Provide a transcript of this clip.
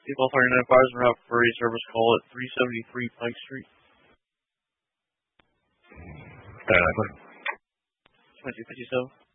Seatbelt 39 fires and route for a service call at 373 Pike Street. 39. 2257.